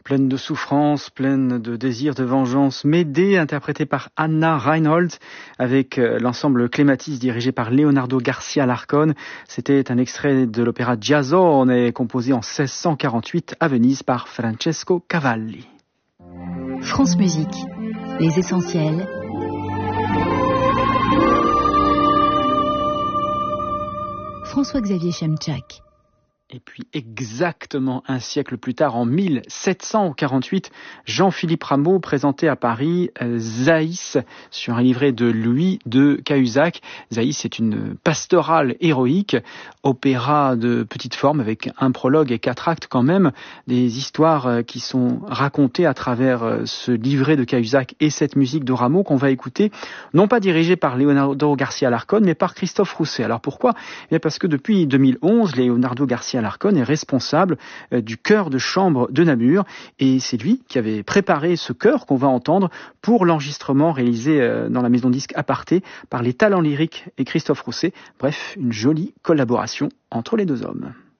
Pleine de souffrance, pleine de désir de vengeance, Médée, interprétée par Anna Reinhold, avec l'ensemble Clématis dirigé par Leonardo Garcia Larcón. C'était un extrait de l'opéra Giasone, composé en 1648 à Venise par Francesco Cavalli. France Musique, les essentiels. François-Xavier Chemchak. Et puis exactement un siècle plus tard, en 1748, Jean-Philippe Rameau présentait à Paris Zaïs sur un livret de Louis de Cahuzac. Zaïs est une pastorale héroïque, opéra de petite forme avec un prologue et 4 actes quand même, des histoires qui sont racontées à travers ce livret de Cahuzac et cette musique de Rameau qu'on va écouter, non pas dirigée par Leonardo Garcia Larcón, mais par Christophe Rousset. Alors pourquoi ? Eh bien parce que depuis 2011, Leonardo Garcia Larcón est responsable du chœur de chambre de Namur et c'est lui qui avait préparé ce chœur qu'on va entendre pour l'enregistrement réalisé dans la maison disque Aparté par les talents lyriques et Christophe Rousset. Bref, une jolie collaboration entre les deux hommes.